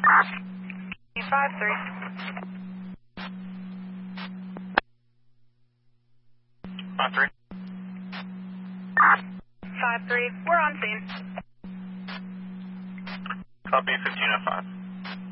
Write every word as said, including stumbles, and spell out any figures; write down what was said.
Five three. Five three. Five three. We're on scene. Copy fifteen oh five.